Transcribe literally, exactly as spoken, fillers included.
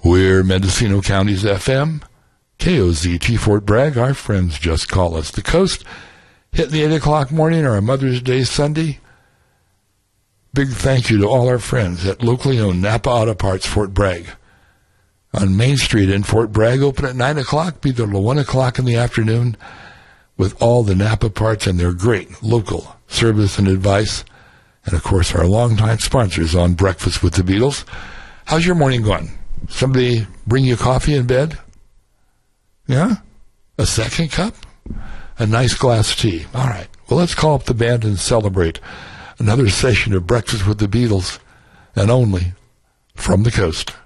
We're Mendocino County's F M, K O Z T Fort Bragg. Our friends just call us the coast. Hitting the eight o'clock morning or a Mother's Day Sunday. Big thank you to all our friends at locally owned Napa Auto Parts Fort Bragg. On Main Street in Fort Bragg, open at nine o'clock, be there till one o'clock in the afternoon with all the Napa parts and their great local service and advice. And, of course, our longtime sponsors on Breakfast with the Beatles. How's your morning going? Somebody bring you coffee in bed? Yeah? A second cup? A nice glass of tea. All right. Well, let's call up the band and celebrate another session of Breakfast with the Beatles, and only from the coast.